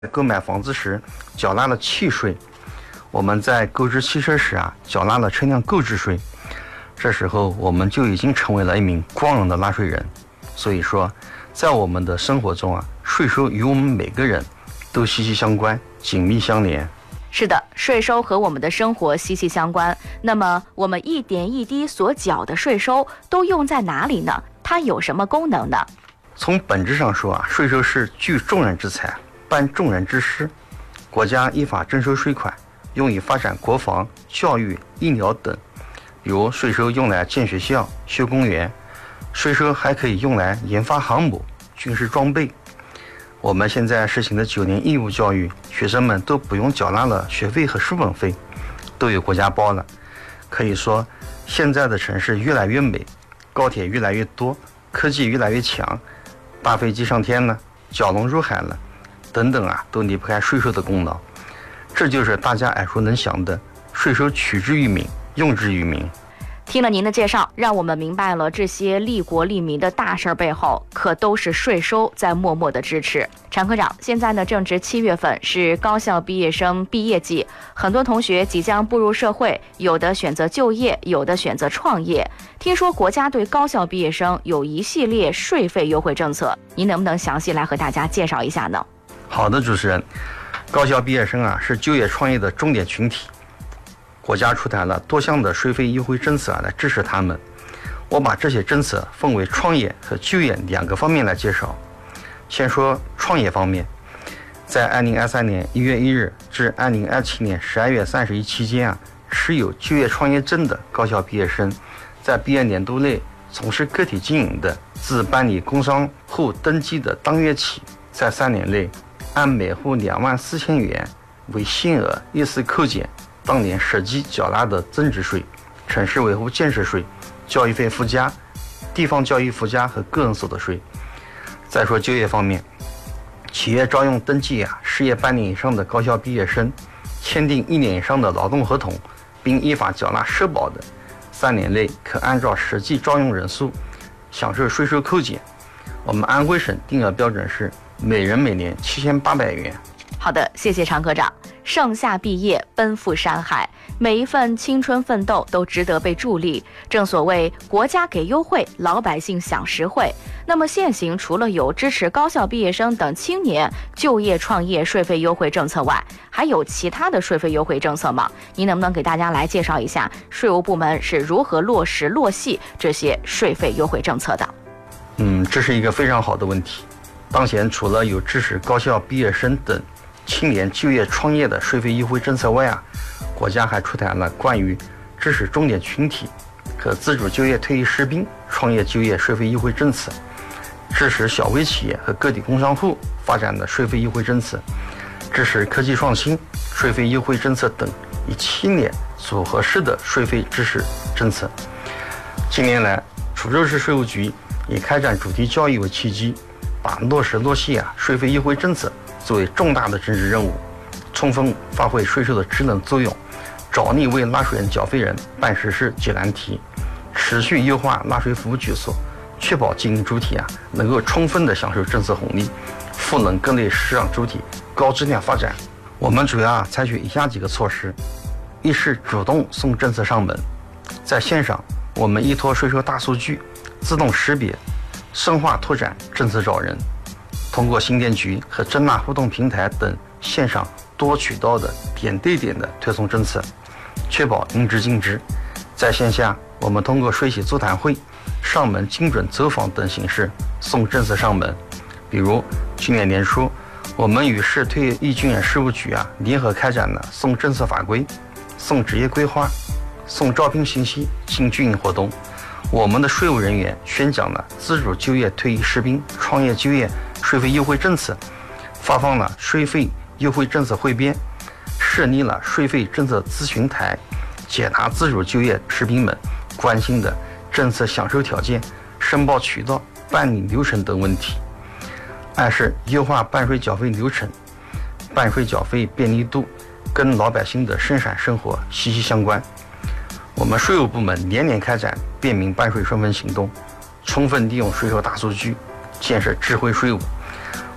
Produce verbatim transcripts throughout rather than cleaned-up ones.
购买房子时缴纳了契税，我们在购置汽车时啊缴纳了车辆购置税，这时候我们就已经成为了一名光荣的纳税人。所以说，在我们的生活中啊，税收与我们每个人都息息相关，紧密相连。 是的，税收和我们的生活息息相关。那么，我们一点一滴所缴的税收都用在哪里呢？它有什么功能呢？ 从本质上说啊，税收是聚众人之财，办众人之事。国家依法征收税款，用于发展国防、教育、医疗等。比如，税收用来建学校、修公园，税收还可以用来研发航母、军事装备。我们现在实行的九年义务教育，学生们都不用缴纳了学费和书本费，都有国家包了。可以说，现在的城市越来越美，高铁越来越多，科技越来越强，大飞机上天了，蛟龙入海了，等等啊，都离不开税收的功劳。这就是大家耳熟能详的税收取之于民，用之于民。 听了您的介绍，让我们明白了这些利国利民的大事背后，可都是税收在默默的支持。常科长，现在呢正值七月份，是高校毕业生毕业季，很多同学即将步入社会，有的选择就业，有的选择创业。听说国家对高校毕业生有一系列税费优惠政策，您能不能详细来和大家介绍一下呢？ 好的，主持人，高校毕业生啊是就业创业的重点群体。国家出台了多项的税费优惠政策来支持他们。我把这些政策分为创业和就业两个方面来介绍。先说创业方面，在二零二三年一月一日至二零二七年十二月三十一期间啊，持有就业创业证的高校毕业生，在毕业年度内从事个体经营的，自办理工商户登记的当月起，在三年内按每户两万四千元为限额依次扣减当年实际缴纳的增值税、城市维护建设税、教育费附加、地方教育附加和个人所得税。再说就业方面，企业招用登记啊，失业半年以上的高校毕业生，签订一年以上的劳动合同，并依法缴纳社保的，三年内可按照实际招用人数享受税收扣减。我们安徽省定额标准是每人每年七千八百元。 好的，谢谢常科长。盛夏毕业，奔赴山海，每一份青春奋斗都值得被助力。正所谓国家给优惠，老百姓享实惠。那么现行除了有支持高校毕业生等青年就业创业税费优惠政策外，还有其他的税费优惠政策吗？您能不能给大家来介绍一下税务部门是如何落实落细这些税费优惠政策的？ 嗯，这是一个非常好的问题。当前除了有支持高校毕业生等青年就业创业的税费优惠政策外啊，国家还出台了关于支持重点群体和自主就业退役士兵创业就业税费优惠政策，支持小微企业和个体工商户发展的税费优惠政策，支持科技创新税费优惠政策等一系列组合式的税费支持政策。近年来，滁州市税务局以开展主题教育为契机，把落实落细啊税费优惠政策作为重大的政治任务，充分发挥税收的职能作用，着力为纳税人、缴费人办实事、解难题，持续优化纳税服务举措，确保经营主体啊能够充分的享受政策红利，赋能各类市场主体高质量发展。我们主要啊采取以下几个措施：一是主动送政策上门，在线上我们依托税收大数据，自动识别、深化拓展政策找人。通过新电局和征纳互动平台等线上多渠道的点对点的推送政策，确保应知尽知。在线下，我们通过税企座谈会、上门精准走访等形式送政策上门。比如去年年初，我们与市退役军人事务局啊联合开展了送政策法规、送职业规划、送招聘信息新军营活动。我们的税务人员宣讲了自主就业退役士兵创业就业税费优惠政策，发放了税费优惠政策汇编，设立了税费政策咨询台，解答自主就业士兵们关心的政策享受条件、申报渠道、办理流程等问题。二是优化办税缴费流程，办税缴费便利度跟老百姓的生产生活息息相关。我们税务部门年年开展便民办税顺风行动，充分利用税收大数据，建设智慧税务。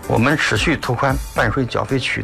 我们持续拓宽办税缴费渠